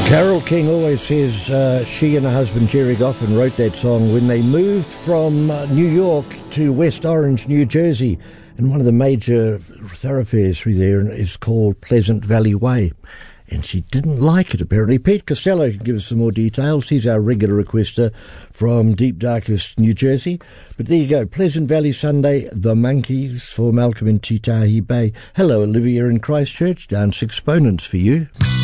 Carole King always says she and her husband Jerry Goffin wrote that song when they moved from New York to West Orange, New Jersey. And one of the major thoroughfares through there is called Pleasant Valley Way. And she didn't like it, apparently. Pete Costello can give us some more details. He's our regular requester from Deep Darkest, New Jersey. But there you go, Pleasant Valley Sunday, The Monkeys for Malcolm and Titahi Bay. Hello, Olivia in Christchurch, dance exponents for you.